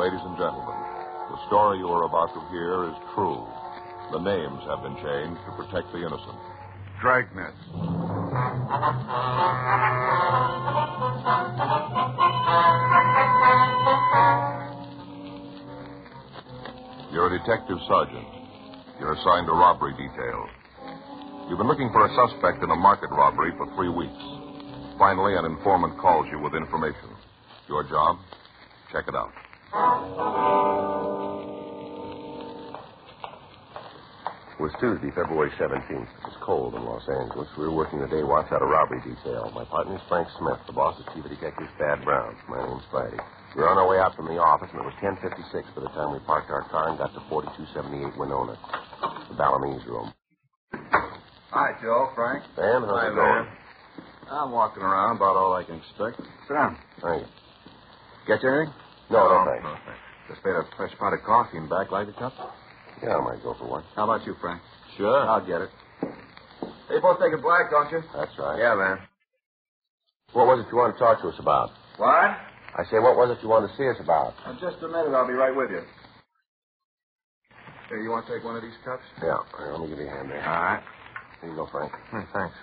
Ladies and gentlemen, the story you are about to hear is true. The names have been changed to protect the innocent. Dragnet. You're a detective sergeant. You're assigned to robbery detail. You've been looking for a suspect in a market robbery for 3 weeks. Finally, an informant calls you with information. Your job? Check it out. It was Tuesday, February 17th. It was cold in Los Angeles. We were working the day watch out of robbery detail. My partner is Frank Smith. The boss is Chief of Detective Thad Brown. My name's Friday. We were on our way out from the office, and it was 10:56 by the time we parked our car and got to 4278 Winona, the Balinese room. Hi, Joe, Frank. Van, how's it going? I'm walking around, about all I can expect. Sit down. Thank you. Get you anything? No, thanks. No, thanks. Just made a fresh pot of coffee and back. Like a cup? Yeah, I might go for one. How about you, Frank? Sure. I'll get it. Hey, you both take it black, don't you? That's right. Yeah, man. What was it you wanted to talk to us about? What? I say, what was it you wanted to see us about? In just a minute, I'll be right with you. Hey, you want to take one of these cups? Yeah. Here, let me give you a hand there. All right. Here you go, Frank. Thanks.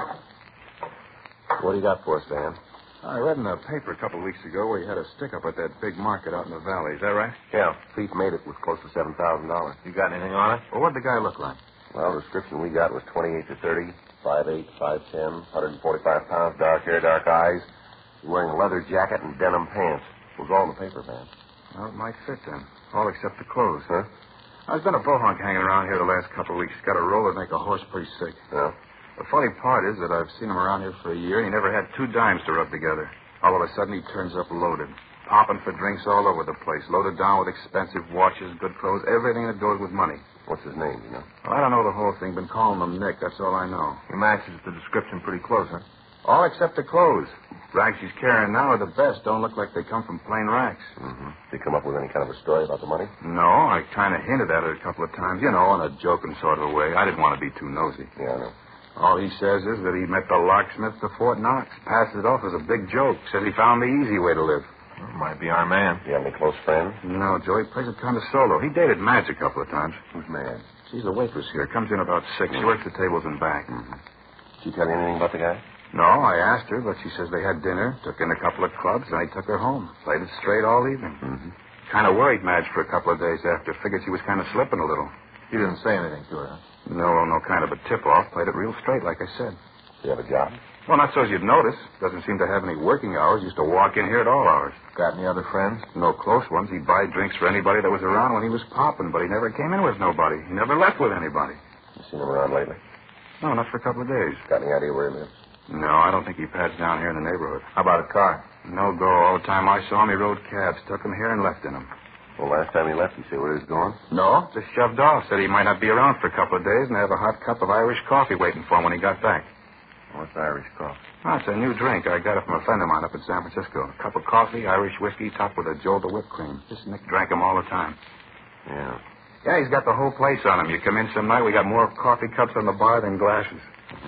What do you got for us, Van? I read in the paper a couple of weeks ago where you had a stick-up at that big market out in the valley. Is that right? Yeah. Thief made it with close to $7,000. You got anything on it? Well, what did the guy look like? Well, the description we got was 28 to 30, 5'8", 5'10", 145 pounds, dark hair, dark eyes. He's wearing a leather jacket and denim pants. It was all in the paper, Van. Well, it might fit then. All except the clothes. Huh? There's been a bohunk hanging around here the last couple of weeks. He's got a roll that make a horse pretty sick. Yeah? The funny part is that I've seen him around here for a year, and he never had 2 dimes to rub together. All of a sudden, he turns up loaded, popping for drinks all over the place, loaded down with expensive watches, good clothes, everything that goes with money. What's his name, you know? Well, I don't know the whole thing. Been calling him Nick. That's all I know. He matches the description pretty close, huh? All except the clothes. Rags he's carrying now are the best. Don't look like they come from plain racks. Mm-hmm. Did he come up with any kind of a story about the money? No, I kind of hinted at it a couple of times, you know, in a joking sort of a way. I didn't want to be too nosy. Yeah, I know. All he says is that he met the locksmith to Fort Knox. Passed it off as a big joke. Says he found the easy way to live. Well, might be our man. Do you have any close friends? No, Joe, he plays it kind of solo. He dated Madge a couple of times. Who's Madge? She's a waitress here. Comes in about 6. She works the tables and back. Mm-hmm. Did she tell you anything about the guy? No, I asked her, but she says they had dinner, took in a couple of clubs, and I took her home. Played it straight all evening. Mm-hmm. Kind of worried Madge for a couple of days after. Figured she was kind of slipping a little. You didn't say anything to her, huh? No kind of a tip-off. Played it real straight, like I said. Do you have a job? Well, not so as you'd notice. Doesn't seem to have any working hours. Used to walk in here at all hours. Got any other friends? No close ones. He'd buy drinks for anybody that was around when he was popping, but he never came in with nobody. He never left with anybody. You seen him around lately? No, not for a couple of days. Got any idea where he lives? No, I don't think he pads down here in the neighborhood. How about a car? No go. All the time I saw him, he rode cabs. Took him here and left in them. Well, last time he left, you say where he was going? No, just shoved off. Said he might not be around for a couple of days and have a hot cup of Irish coffee waiting for him when he got back. What's Irish coffee? Oh, it's a new drink. I got it from a friend of mine up in San Francisco. A cup of coffee, Irish whiskey, topped with a jolt of whipped cream. This Nick drank them all the time. Yeah. Yeah, he's got the whole place on him. You come in some night, we got more coffee cups on the bar than glasses.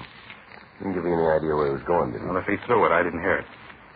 Didn't give you any idea where he was going, did he? Well, if he threw it, I didn't hear it.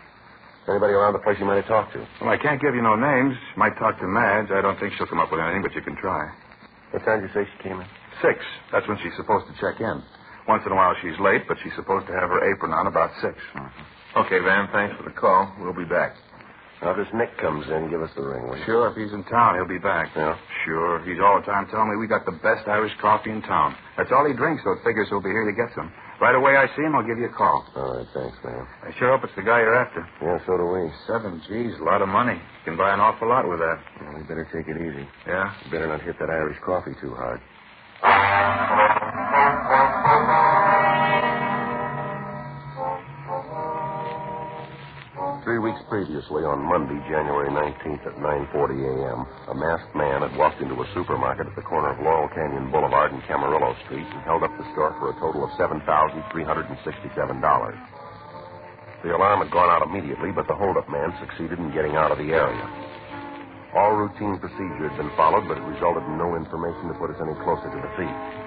Anybody around the place you might have talked to? Well, I can't give you no names. Might talk to Madge. I don't think she'll come up with anything, but you can try. What time did you say she came in? 6. That's when she's supposed to check in. Once in a while she's late, but she's supposed to have her apron on about 6. Mm-hmm. Okay, Van, thanks for the call. We'll be back. Now, if this Nick comes in, give us the ring, will you? Sure, if he's in town, he'll be back. Yeah? Sure. He's all the time telling me we got the best Irish coffee in town. That's all he drinks, so it figures he'll be here to get some. Right away I see him, I'll give you a call. All right, thanks, man. I sure hope it's the guy you're after. Yeah, so do we. 7 G's, a lot of money. You can buy an awful lot with that. Well, we better take it easy. Yeah? You better not hit that Irish coffee too hard. 3 weeks previously, on Monday, January 19th at 9:40 a.m., a masked man had walked into a supermarket at the corner of Laurel Canyon Boulevard and Camarillo Street and held up the store for a total of $7,367. The alarm had gone out immediately, but the holdup man succeeded in getting out of the area. All routine procedure had been followed, but it resulted in no information to put us any closer to the thief.